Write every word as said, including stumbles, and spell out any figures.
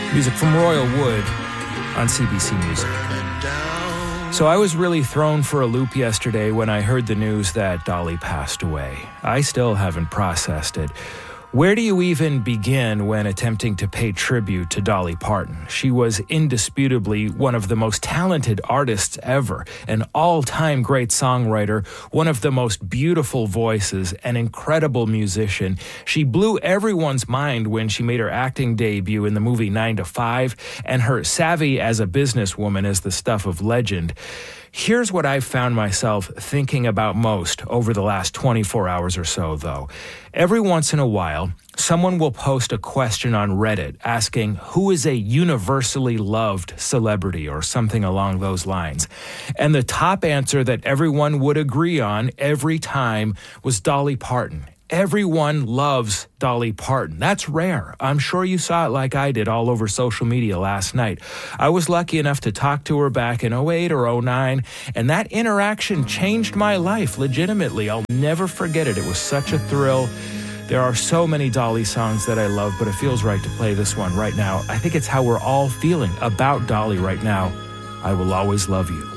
Music from Royal Wood on C B C Music. So I was really thrown for a loop yesterday when I heard the news that Dolly passed away. I still haven't processed it. Where do you even begin when attempting to pay tribute to Dolly Parton? She was indisputably one of the most talented artists ever, an all-time great songwriter, one of the most beautiful voices, an incredible musician. She blew everyone's mind when she made her acting debut in the movie nine to five, and her savvy as a businesswoman is the stuff of legend. Here's what I've found myself thinking about most over the last twenty-four hours or so, though. Every once in a while, someone will post a question on Reddit asking who is a universally loved celebrity or something along those lines. And the top answer that everyone would agree on every time was Dolly Parton. Everyone loves Dolly Parton. That's rare. I'm sure you saw it like I did all over social media last night. I was lucky enough to talk to her back in oh eight or oh nine, and that interaction changed my life legitimately. I'll never forget it. It was such a thrill. There are so many Dolly songs that I love, but it feels right to play this one right now. I think it's how we're all feeling about Dolly right now. I Will Always Love You.